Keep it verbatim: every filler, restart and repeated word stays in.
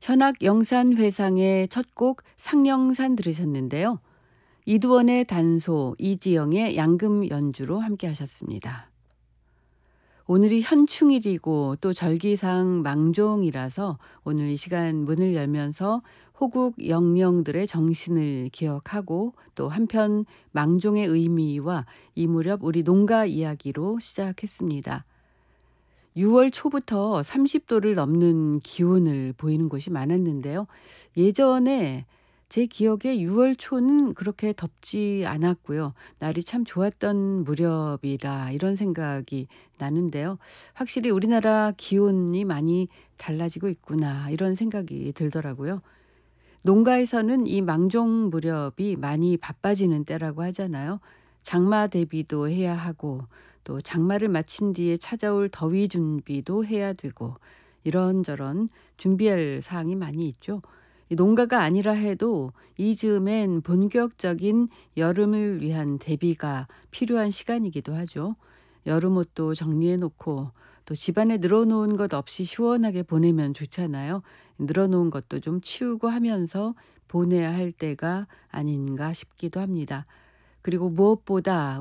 현악 영산회상의 첫 곡 상령산 들으셨는데요. 이두원의 단소, 이지영의 양금 연주로 함께 하셨습니다. 오늘이 현충일이고 또 절기상 망종이라서 오늘 이 시간 문을 열면서 호국 영령들의 정신을 기억하고 또 한편 망종의 의미와 이 무렵 우리 농가 이야기로 시작했습니다. 유월 초부터 삼십 도를 넘는 기온을 보이는 곳이 많았는데요. 예전에 제 기억에 유월 초는 그렇게 덥지 않았고요. 날이 참 좋았던 무렵이라 이런 생각이 나는데요. 확실히 우리나라 기온이 많이 달라지고 있구나 이런 생각이 들더라고요. 농가에서는 이 망종 무렵이 많이 바빠지는 때라고 하잖아요. 장마 대비도 해야 하고 또 장마를 마친 뒤에 찾아올 더위 준비도 해야 되고 이런저런 준비할 사항이 많이 있죠. 이 농가가 아니라 해도 이 즈음엔 본격적인 여름을 위한 대비가 필요한 시간이기도 하죠. 여름 옷도 정리해 놓고 또 집안에 늘어놓은 것 없이 시원하게 보내면 좋잖아요. 늘어놓은 것도 좀 치우고 하면서 보내야 할 때가 아닌가 싶기도 합니다. 그리고 무엇보다